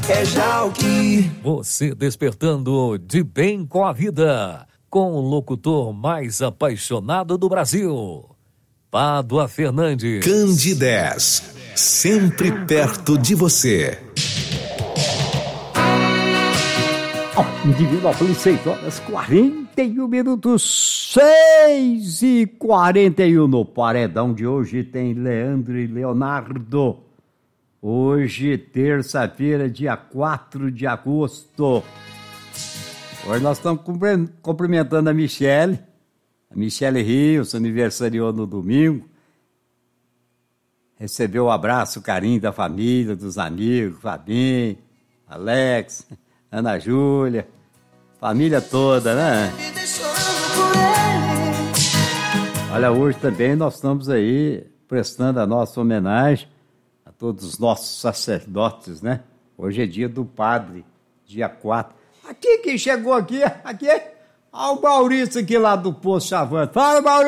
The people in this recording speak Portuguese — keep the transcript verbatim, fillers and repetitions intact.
é Jalki. Você despertando de bem com a vida, com o locutor mais apaixonado do Brasil, Pádua Fernandes. Candidez, sempre perto de você. Individual, seis horas, quarenta e um minutos, seis e quarenta e um. No paredão de hoje tem Leandro e Leonardo. Hoje, terça-feira, dia quatro de agosto. Hoje nós estamos cumprimentando a Michele. A Michele Rios aniversariou no domingo. Recebeu o abraço, o carinho da família, dos amigos, Fabinho, Alex, Ana Júlia, família toda, né? Olha, hoje também nós estamos aí prestando a nossa homenagem a todos os nossos sacerdotes, né? Hoje é dia do padre, dia quatro. Aqui, quem chegou aqui, aqui, olha o Maurício aqui lá do Poço Chavante. Fala, Maurício!